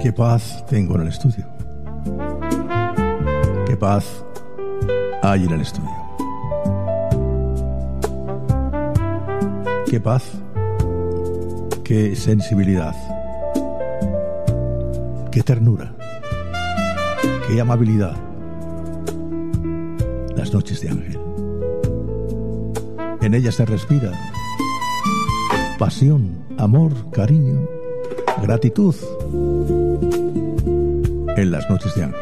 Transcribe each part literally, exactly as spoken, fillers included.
Qué paz tengo en el estudio. Qué paz hay en el estudio. Qué paz, qué sensibilidad, qué ternura, qué amabilidad. Las noches de Ángel. En ellas se respira pasión, amor, cariño, gratitud. En las noches de Ángel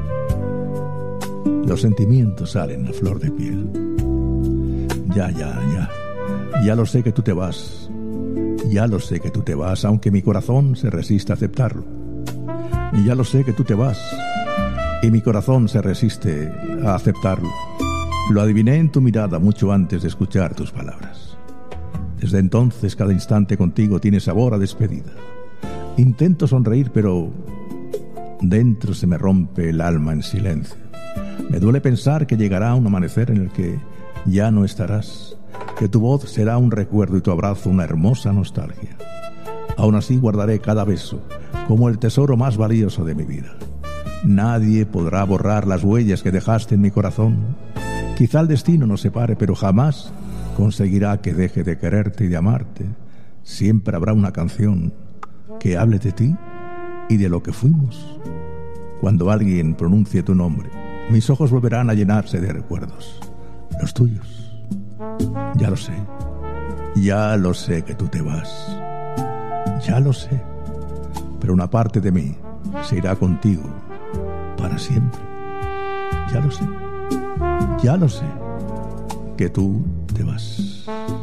los sentimientos salen a flor de piel. Ya, ya, ya. Ya lo sé que tú te vas. Ya lo sé que tú te vas, aunque mi corazón se resiste a aceptarlo. Y ya lo sé que tú te vas, y mi corazón se resiste a aceptarlo. Lo adiviné en tu mirada mucho antes de escuchar tus palabras. Desde entonces cada instante contigo tiene sabor a despedida. Intento sonreír, pero dentro se me rompe el alma en silencio. Me duele pensar que llegará un amanecer en el que ya no estarás, que tu voz será un recuerdo y tu abrazo una hermosa nostalgia. Aún así guardaré cada beso como el tesoro más valioso de mi vida. Nadie podrá borrar las huellas que dejaste en mi corazón. Quizá el destino nos separe, pero jamás conseguirá que deje de quererte y de amarte. Siempre habrá una canción que hable de ti y de lo que fuimos. Cuando alguien pronuncie tu nombre, mis ojos volverán a llenarse de recuerdos, los tuyos. Ya lo sé, ya lo sé que tú te vas. Ya lo sé, pero una parte de mí se irá contigo para siempre. Ya lo sé, ya lo sé, que tú te vas.